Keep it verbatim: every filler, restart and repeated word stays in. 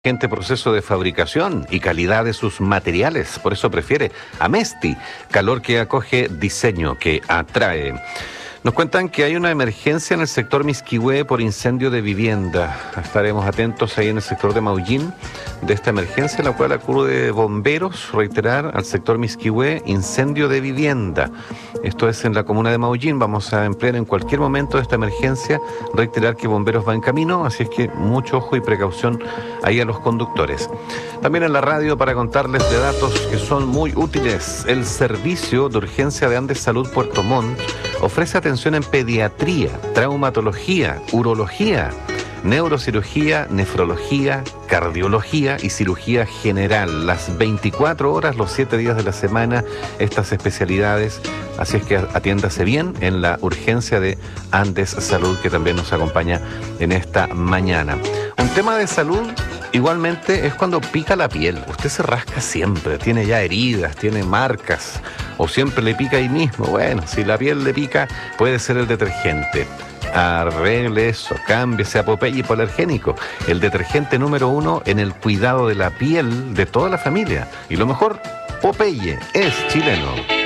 Gente proceso de fabricación y calidad de sus materiales. Por eso prefiere Amesti, calor que acoge, diseño que atrae. Nos cuentan que hay una emergencia en el sector Misquihue por incendio de vivienda. Estaremos atentos ahí en el sector de Maullín de esta emergencia, la cual acude bomberos, reiterar, al sector Misquihue, incendio de vivienda. Esto es en la comuna de Maullín. Vamos a emplear en cualquier momento de esta emergencia, reiterar que bomberos va en camino, así es que mucho ojo y precaución ahí a los conductores. También en la radio para contarles de datos que son muy útiles. El servicio de urgencia de Andes Salud Puerto Montt ofrece atención en pediatría, traumatología, urología, neurocirugía, nefrología, cardiología y cirugía general. Las veinticuatro horas, los siete días de la semana, estas especialidades. Así es que atiéndase bien en la urgencia de Andes Salud, que también nos acompaña en esta mañana. Un tema de salud igualmente es cuando pica la piel. Usted se rasca siempre, tiene ya heridas, tiene marcas, o siempre le pica ahí mismo. Bueno, si la piel le pica, puede ser el detergente. Arregle eso, cámbiese a Popeye hipoalergénico, el detergente número uno en el cuidado de la piel de toda la familia. Y lo mejor, Popeye es chileno.